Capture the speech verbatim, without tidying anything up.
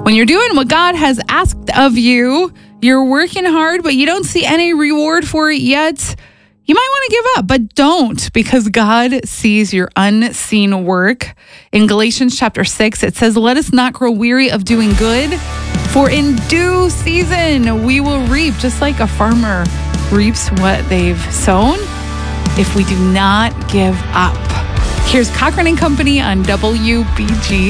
When you're doing what God has asked of you, you're working hard, but you don't see any reward for it yet, you might want to give up, but don't, because God sees your unseen work. In Galatians chapter six, it says, "Let us not grow weary of doing good, for in due season we will reap," just like a farmer reaps what they've sown, if we do not give up. Here's Cochran and Company on W B G